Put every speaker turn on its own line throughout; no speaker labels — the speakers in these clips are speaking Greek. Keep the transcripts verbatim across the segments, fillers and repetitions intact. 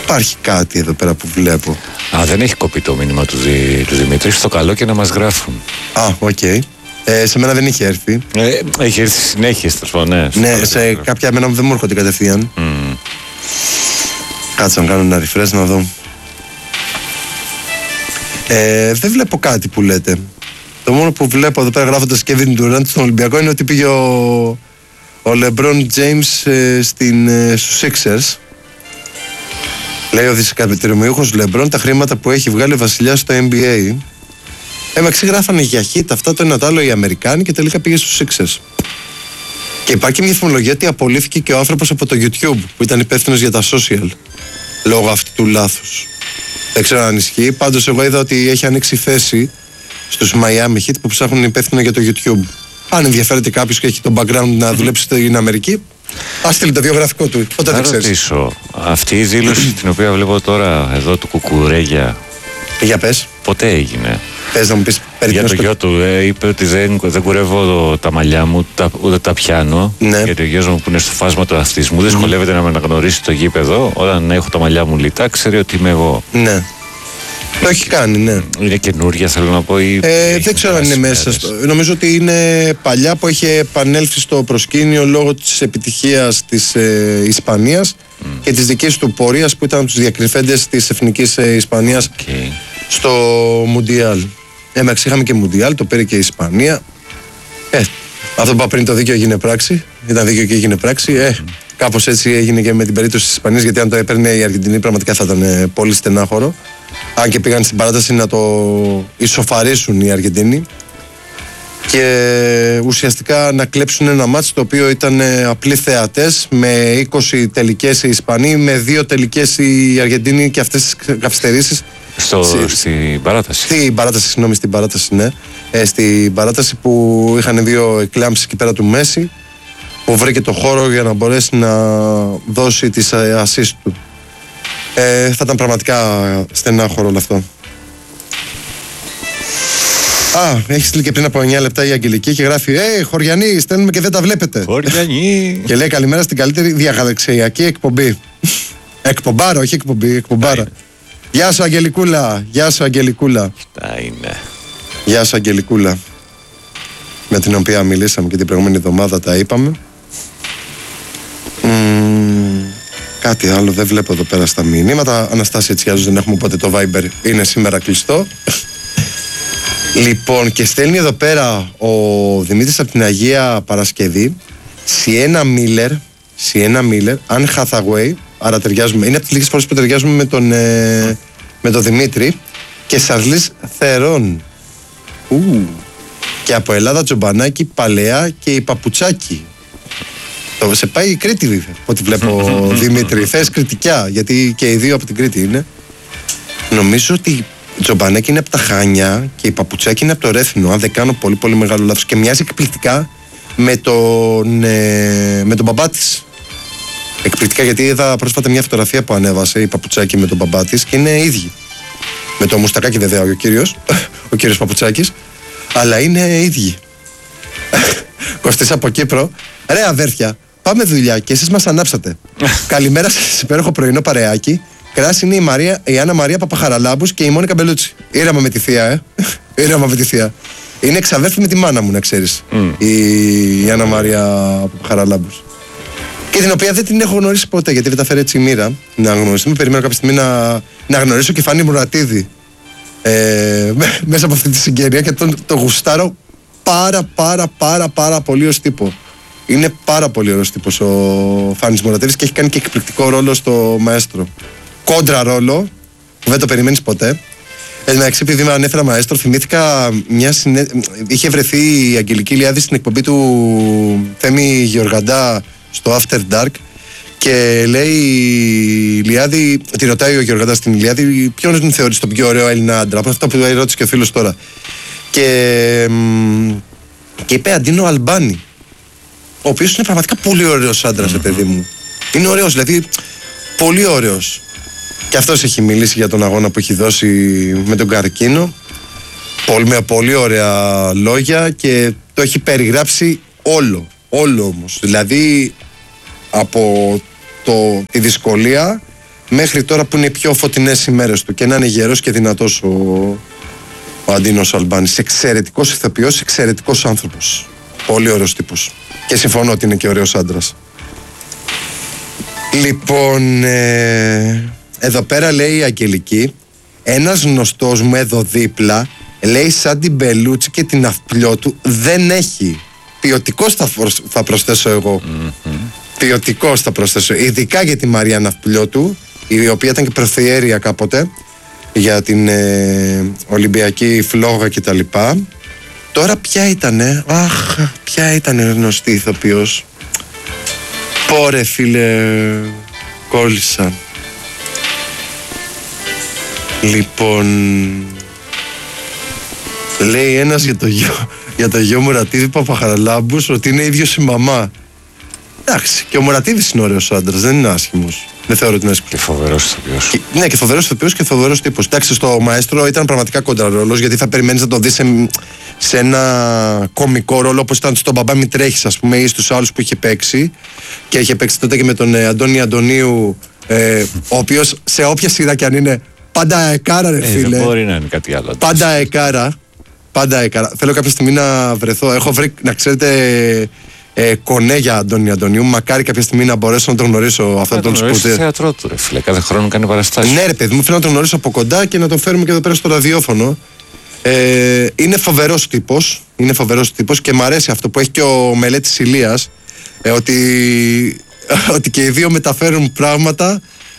Υπάρχει κάτι εδώ πέρα που βλέπω.
Α, δεν έχει κοπεί το μήνυμα του, Δη, του Δημήτρη. Στο καλό και να μας γράφουν.
Α, οκ. Okay. Ε, σε μένα δεν είχε έρθει.
Ε, έχει έρθει συνέχεια, στο ναι.
Ναι, σε κάποια μένα δεν μου έρχονται κατευθείαν. Mm. Κάτσε να κάνω ένα refresh να δω. Ε, δεν βλέπω κάτι που λέτε. Το μόνο που βλέπω εδώ πέρα γράφοντας Kevin Durant στον Ολυμπιακό είναι ότι πήγε ο, ο LeBron James ε, στην, ε, στους Sixers. Λέει ο δισεκατομμυριούχος LeBron τα χρήματα που έχει βγάλει ο βασιλιάς στο N B A. Έμαξι γράφανε για hit αυτά το ένα το άλλο οι Αμερικάνοι και τελικά πήγε στους Sixers. Και υπάρχει μια φημολογία ότι απολύθηκε και ο άνθρωπος από το YouTube που ήταν υπεύθυνος για τα social λόγω αυτού του λάθους. Δεν ξέρω αν ισχύει. Πάντως εγώ είδα ότι έχει ανοίξει θέση στους Miami Heat που ψάχνουν υπεύθυνο για το YouTube. Αν ενδιαφέρεται κάποιος και έχει το background να δουλέψει στην Αμερική, ας στείλει το βιογραφικό του. Όταν δεν ξέρεις.
Ρωτήσω, αυτή η δήλωση την οποία βλέπω τώρα εδώ του Κουκουρέγια.
Για πες.
Ποτέ έγινε.
Πες να μου πεις περί
για το γιο του ε, είπε ότι δεν, δεν κουρεύω το, τα μαλλιά μου, τα, ούτε τα πιάνω. Ναι. Γιατί ο γιος μου που είναι στο φάσμα του αυτισμού mm. δυσκολεύεται να με αναγνωρίσει το γήπεδο. Όταν έχω τα μαλλιά μου λιτά, ξέρει ότι είμαι εγώ.
Ναι. Το έχει κάνει, ναι.
Είναι καινούρια, θέλω να πω. Ή
ε, δεν ξέρω αν είναι μέσα. Στο... Νομίζω ότι είναι παλιά που έχει επανέλθει στο προσκήνιο λόγω της επιτυχίας της ε, Ισπανίας mm. και της δικής του πορείας που ήταν από τους διακριφέντες της εθνικής ε, Ισπανίας okay. στο Μουντιάλ. Έμαξε, είχαμε και Μουντιάλ, το πήρε και η Ισπανία. Ε, αυτό που είπα πριν, το δίκαιο έγινε πράξη. Ήταν δίκαιο και έγινε πράξη. Ε, mm. κάπως έτσι έγινε και με την περίπτωση της Ισπανίας, γιατί αν το έπαιρνε η Αργεντινή πραγματικά θα ήταν ε, πολύ στενάχωρο. Αν και πήγαν στην παράταση να το ισοφαρίσουν οι Αργεντίνοι και ουσιαστικά να κλέψουν ένα μάτς το οποίο ήταν απλοί θεατές με είκοσι τελικές οι Ισπανοί, με δύο τελικές οι Αργεντίνοι και αυτές τις καθυστερήσεις.
Στο, Στη, στην παράταση.
Στην παράταση, συγγνώμη, στην παράταση, ναι. Ε, στην παράταση που είχαν δύο εκλάμψεις εκεί πέρα του Μέση, που βρήκε το χώρο για να μπορέσει να δώσει τις assist του. Ε, θα ήταν πραγματικά στενάχωρο όλο αυτό. Α, έχει στείλει και πριν από εννιά λεπτά η Αγγελική και γράφει «Ε, χωριανοί, στέλνουμε και δεν τα βλέπετε».
Χωριανοί.
Και λέει «Καλημέρα στην καλύτερη διαγαλαξιακή εκπομπή». Εκπομπάρα, όχι εκπομπή, εκπομπάρα. Γεια σου Αγγελικούλα, γεια σου Αγγελικούλα.
Αυτά είναι.
Γεια σου Αγγελικούλα. Με την οποία μιλήσαμε και την προηγούμενη εβδομάδα, τα είπαμε. Mm. Κάτι άλλο δεν βλέπω εδώ πέρα στα μηνύματα. Αναστάση, έτσι άλλως δεν έχουμε, οπότε το Viber είναι σήμερα κλειστό. Λοιπόν, και στέλνει εδώ πέρα ο Δημήτρης από την Αγία Παρασκευή Σιένα Μίλλερ, Σιένα Μίλλερ, Αν Hathaway, άρα ταιριάζουμε, είναι από τις λίγες φορές που ταιριάζουμε με τον, ε, με τον Δημήτρη, και Σαρλής Θερών. Ου. Και από Ελλάδα Τζομπανάκη, Παλαιά και η Παπουτσάκη. Σε πάει η Κρήτη, ό,τι βλέπω Δημήτρη. Θες κριτικιά, γιατί και οι δύο από την Κρήτη είναι. Νομίζω ότι η Τζομπανέκη είναι από τα Χάνια και η Παπουτσάκη είναι από το Ρέθινο, αν δεν κάνω πολύ πολύ μεγάλο λάθος. Και μοιάζει εκπληκτικά με τον, ε, με τον μπαμπά της. Εκπληκτικά, γιατί είδα πρόσφατα μια φωτογραφία που ανέβασε η Παπουτσάκη με τον μπαμπά της και είναι ίδιοι. Με το μουστακάκι βέβαια ο κύριος, ο κύριος Παπουτσάκης, αλλά είναι ίδιοι. Κωστής από Κύπρο. Ρε αδέρφια, πάμε δουλειά και εσείς μας ανάψατε. Καλημέρα σας, υπέροχο πρωινό παρεάκι. Κράση είναι η, Μαρία, η Άννα Μαρία Παπαχαραλάμπους και η Μόνικα Μπελούτσι. Ήραμα με τη θεία, ε. Ήραμα με τη θεία. Είναι εξαδέρφη με τη μάνα μου, να ξέρεις. Mm. Η, η Άννα Μαρία Παπαχαραλάμπους. Και την οποία δεν την έχω γνωρίσει ποτέ, γιατί δεν τα φέρει έτσι η μοίρα να γνωριστούμε. Περιμένω κάποια στιγμή να, να γνωρίσω και Φάνη Μουρατίδη ε, μέσα από αυτή τη συγγένεια και τον το γουστάρω πάρα πάρα πάρα πάρα πολύ ως τύπο. Είναι πάρα πολύ ωραίος τύπος ο Φάνης Μουρατίδης και έχει κάνει και εκπληκτικό ρόλο στο Μαέστρο. Κόντρα ρόλο, που δεν το περιμένεις ποτέ. Εντάξει, επειδή με ανέφερα Μαέστρο, θυμήθηκα μια συνέ... είχε βρεθεί η Αγγελική Ηλιάδη στην εκπομπή του Θέμη Γεωργαντά στο After Dark και λέει η Ηλιάδη, τη ρωτάει ο Γεωργαντάς στην Ηλιάδη, ποιον θεωρείς τον πιο ωραίο Έλληνα άντρα, από αυτό που ρώτησε και ο φίλος τώρα. Και, και είπε Αντίνο Αλμπάνη, ο οποίος είναι πραγματικά πολύ ωραίος άντρας, mm-hmm. παιδί μου. Είναι ωραίος, δηλαδή πολύ ωραίος. Και αυτός έχει μιλήσει για τον αγώνα που έχει δώσει με τον καρκίνο. Πολύ, με πολύ ωραία λόγια και το έχει περιγράψει όλο. Όλο όμως. Δηλαδή από το, τη δυσκολία μέχρι τώρα που είναι οι πιο φωτεινές ημέρες του και να είναι γερός και δυνατός ο, ο Αντίνος Αλμπάνης. Εξαιρετικός ηθοποιός, εξαιρετικός άνθρωπος. Πολύ ωραίος τύπος. Και συμφωνώ ότι είναι και ωραίος άντρας. Λοιπόν, ε, εδώ πέρα λέει η Αγγελική, ένας γνωστός μου εδώ δίπλα, λέει σαν την Μπελούτσι και την Ναυπλιώ του δεν έχει. Ποιοτικός θα, θα προσθέσω εγώ. Mm-hmm. Ποιοτικός θα προσθέσω. Ειδικά για τη Μαρία Ναυπλιώ του, η οποία ήταν και προθιέρια κάποτε για την ε, Ολυμπιακή φλόγα κτλ. Τώρα ποια ήτανε, αχ, ποια ήτανε γνωστή ηθοποιός. Πόρε φίλε, κόλλησα. Λοιπόν, λέει ένας για το γιο, για το γιο Μουρατίδη Παπαχαραλάμπους ότι είναι ίδιος η μαμά. Εντάξει, και ο Μουρατίδης είναι ωραίος άντρας, δεν είναι άσχημος. Δεν θεωρώ ότι είναι άσχημος.
Και φοβερός ηθοποιός.
Ναι, και φοβερός ηθοποιός και φοβερός τύπος. Εντάξει, στο Μαέστρο ήταν πραγματικά κοντραρόλος, γιατί θα περιμένεις να τον δεις σε, σε ένα κωμικό ρόλο όπως ήταν στον Μπαμπά Μη Τρέχεις, ας πούμε, ή στους άλλους που είχε παίξει. Και είχε παίξει τότε και με τον ε, Αντώνη Αντωνίου, ε, ο οποίος σε όποια σειρά κι αν είναι, πάντα εκάρα, ρε φίλε.
Ε, δεν μπορεί να είναι κάτι άλλο.
Πάντα εκάρα. Πάντα έκανα. Θέλω κάποια στιγμή να βρεθώ. Έχω βρει, να ξέρετε, ε, κονέ για Αντώνη Αντωνίου. Μακάρι κάποια στιγμή να μπορέσω να τον γνωρίσω αυτόν τον σπουδαίο.
Στο θέατρό του, ρε φίλε. Κάθε χρόνο κάνει παραστάσεις.
Ναι, ρε παιδί μου, θέλω να τον γνωρίσω από κοντά και να τον φέρουμε και εδώ πέρα στο ραδιόφωνο. Ε, είναι φοβερός τύπος. Είναι φοβερός τύπος και μου αρέσει αυτό που έχει και ο Μελέτης Ηλίας. Ε, ότι, ότι και οι δύο μεταφέρουν πράγματα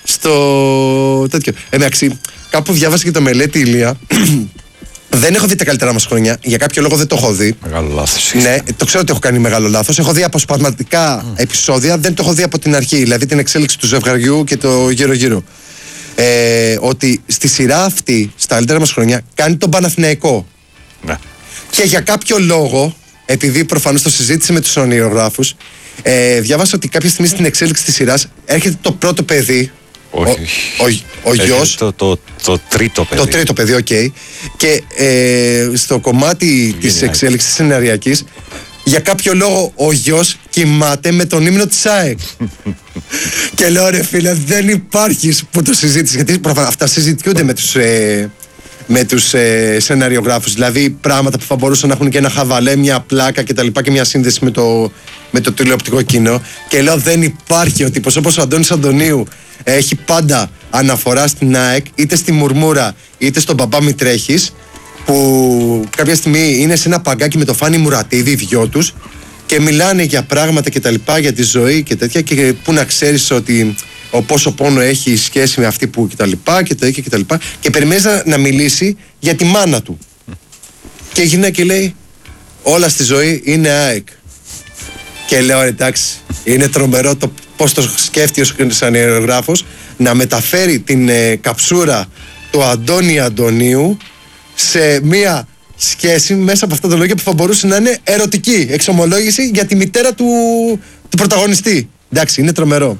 στο τέτοιο. Εντάξει, κάπου διάβασα και το Μελέτη Ηλία. Δεν έχω δει τα καλύτερά μας χρόνια. Για κάποιο λόγο δεν το έχω δει.
Μεγάλο λάθος.
Ναι, το ξέρω ότι έχω κάνει μεγάλο λάθος. Έχω δει αποσπασματικά mm. επεισόδια, δεν το έχω δει από την αρχή. Δηλαδή την εξέλιξη του ζευγαριού και το γύρω-γύρω. Ε, ότι στη σειρά αυτή, στα καλύτερα μας χρόνια, κάνει τον Παναθηναϊκό.
Ναι.
Και για κάποιο λόγο, επειδή προφανώς το συζήτησε με τους ονειρογράφους, ε, διάβασα ότι κάποια στιγμή στην εξέλιξη της σειράς έρχεται το πρώτο παιδί.
Όχι,
ο, ο, ο, ο γιος.
Το, το, το τρίτο παιδί.
Το τρίτο παιδί, οκ. Okay. Και ε, στο κομμάτι της εξέλιξης της σεναριακής, για κάποιο λόγο ο γιος κοιμάται με τον ύμνο της ΑΕΚ. Και λέω, ρε φίλε, δεν υπάρχει που το συζήτησε. Γιατί αυτά συζητιούνται με τους, ε, με τους ε, σεναριογράφους. Δηλαδή πράγματα που θα μπορούσαν να έχουν και ένα χαβαλέ, μια πλάκα κτλ. Και, και μια σύνδεση με το, με το τηλεοπτικό κοινό. Και λέω, δεν υπάρχει ο τύπος όπως ο Αντώνης Αντωνίου. Έχει πάντα αναφορά στην ΑΕΚ, είτε στη Μουρμούρα είτε στον Μπαμπά Μη Τρέχεις, που κάποια στιγμή είναι σε ένα παγκάκι με το Φάνη Μουρατίδη, οι δυο τους, και μιλάνε για πράγματα και τα λοιπά, για τη ζωή και τέτοια, και που να ξέρεις ότι ο πόσο πόνο έχει σχέση με αυτή που και τα λοιπά και τέτοια και τα λοιπά, και περιμένεις να, να μιλήσει για τη μάνα του. Και η γυναίκα λέει, όλα στη ζωή είναι ΑΕΚ. Και λέω, εντάξει, είναι τρομερό το πώς το σκέφτει ο σεναριογράφος να μεταφέρει την ε, καψούρα του Αντώνη Αντωνίου σε μία σχέση μέσα από αυτά τα λόγια που θα μπορούσε να είναι ερωτική εξομολόγηση για τη μητέρα του, του πρωταγωνιστή. Εντάξει, είναι τρομερό.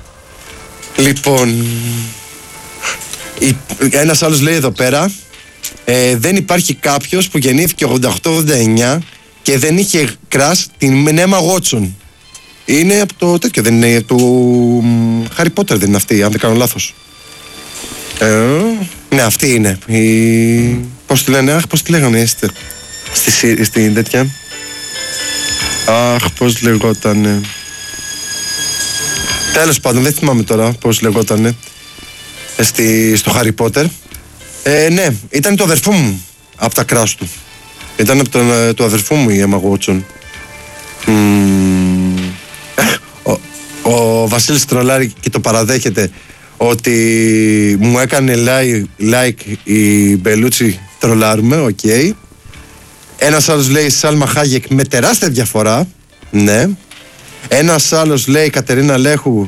Λοιπόν, η, ένας άλλος λέει εδώ πέρα, ε, δεν υπάρχει κάποιος που γεννήθηκε ογδόντα οκτώ ογδόντα εννιά και δεν είχε κρας την Emma Watson. Είναι από το τέτοιο, δεν είναι του Harry Potter, δεν είναι αυτή, αν δεν κάνω λάθος. Ε, ναι, αυτή είναι. Η... Πώς τη λένε, αχ, πώς τη λέγανε, είστε. Στη, στη τέτοια. Αχ, πώς λεγότανε. Τέλος πάντων, δεν θυμάμαι τώρα πώς λεγότανε. Στη, στο Harry Potter. Ε, ναι, ήταν το αδερφού μου από τα κράσου του. Ήταν από τον, το αδερφού μου η Emma Watson. Mm. Ο, ο Βασίλης τρολάρει και το παραδέχεται ότι μου έκανε like, like η Μπελούτσι, τρολάρουμε, οκ. Okay. Ένας άλλος λέει Σάλμα Χάγεκ με τεράστια διαφορά, ναι. Ένας άλλος λέει Κατερίνα Λέχου,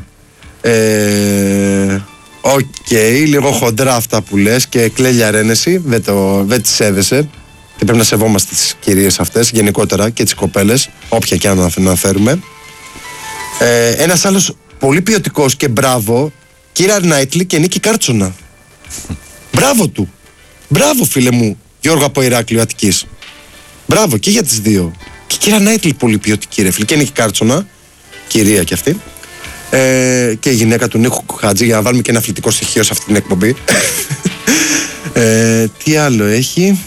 ε, οκ, okay, λίγο χοντρά αυτά που λες και κλέλια ρένεση, δεν, το, δεν τις σέβεσαι. Και πρέπει να σεβόμαστε τις κυρίες αυτές γενικότερα και τις κοπέλες, όποια και αν αναφέρουμε. Ε, ένας άλλος πολύ ποιοτικός και μπράβο, Κίρα Νάιτλι και Νίκη Κάρτσονα. Μπράβο του. Μπράβο φίλε μου, Γιώργο από Ηράκλειο Αττικής. Μπράβο και για τις δύο. Και Κίρα Νάιτλι πολύ ποιοτική ρε φίλε. Και Νίκη Κάρτσονα, κυρία κι αυτή. Ε, και η γυναίκα του Νίκου Χατζή, για να βάλουμε και ένα αθλητικό στοιχείο σε αυτή την εκπομπή. ε, τι άλλο έχει.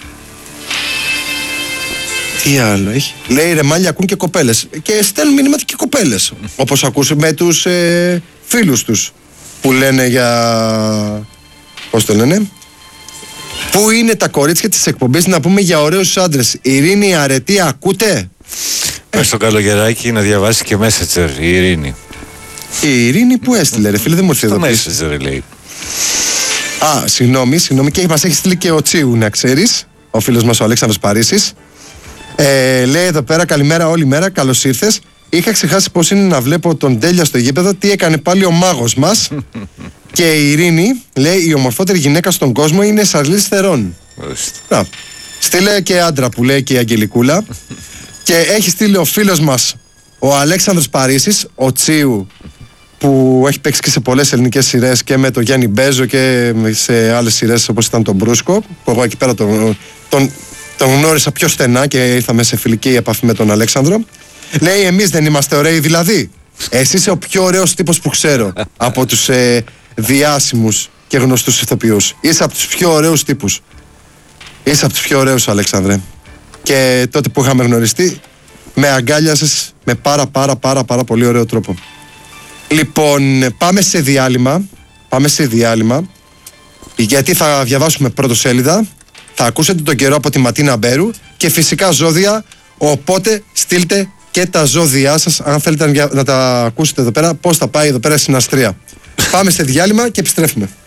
Τι άλλο έχει. Λέει ρε μάλια ακούν και κοπέλες. Και στέλνουν μηνύματα και κοπέλες. Όπως ακούσαμε με τους ε, φίλους τους που λένε για... Πώς το λένε? Πού είναι τα κορίτσια της εκπομπής να πούμε για ωραίους άντρες? Ειρήνη, αρετή, ακούτε?
Πες στο καλογεράκι να διαβάσει και Messenger η Ειρήνη.
Η Ειρήνη που έστειλε ρε φίλε, δεν μου ήρθε εδώ πίσω.
Στο Messenger λέει.
Α, συγγνώμη, συγγνώμη, και μας έχει στείλει και ο Τσίου, να ξέρεις, ο φίλος μας ο Αλέξανδρος Παρίσης. Ε, λέει εδώ πέρα, καλημέρα όλη μέρα, καλώς ήρθες. Είχα ξεχάσει πως είναι να βλέπω τον Τέλεια στο γήπεδο, τι έκανε πάλι ο μάγος μας. Και η Ειρήνη λέει, η ομορφότερη γυναίκα στον κόσμο είναι η Σαρλής Θερών. Στείλε και άντρα που λέει και η Αγγελικούλα. Και έχει στείλει ο φίλος μας ο Αλέξανδρος Παρίσης, ο Τσίου, που έχει παίξει και σε πολλές ελληνικές σειρές και με τον Γιάννη Μπέζο και σε άλλες σειρές όπως ήταν τον Μπρούσκο, που εγώ εκεί πέρα τον, τον, τον γνώρισα πιο στενά και ήρθαμε σε φιλική επαφή με τον Αλέξανδρο. Λέει, εμείς δεν είμαστε ωραίοι δηλαδή? Εσύ είσαι ο πιο ωραίος τύπος που ξέρω από τους ε, διάσημους και γνωστούς ηθοποιούς. Είσαι από τους πιο ωραίους τύπους. Είσαι από τους πιο ωραίους, Αλέξανδρε. Και τότε που είχαμε γνωριστεί, με αγκάλιασες με πάρα πάρα πάρα πάρα πολύ ωραίο τρόπο. Λοιπόν, πάμε σε διάλειμμα. Πάμε σε διάλειμμα. Γιατί θα διαβάσουμε πρώτο σέλιδα. Θα ακούσετε τον καιρό από τη Ματίνα Μπέρου. Και φυσικά ζώδια. Οπότε στείλτε και τα ζώδιά σας, αν θέλετε να τα ακούσετε εδώ πέρα, πώς θα πάει εδώ πέρα στην Αστρία. Πάμε σε διάλειμμα και επιστρέφουμε.